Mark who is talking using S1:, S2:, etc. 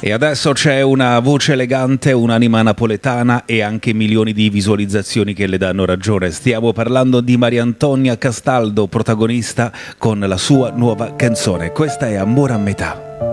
S1: E adesso c'è una voce elegante, un'anima napoletana e anche milioni di visualizzazioni che le danno ragione. Stiamo parlando di Maria Antonia Castaldo, protagonista con la sua nuova canzone. Questa è Amore a metà.